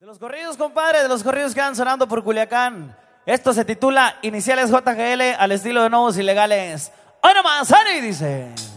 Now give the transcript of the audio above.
De los corridos, compadre, de los corridos que van sonando por Culiacán. Esto se titula Iniciales JGL al estilo de Nuevos Ilegales. ¡Hoy nomás, Ani! Dice...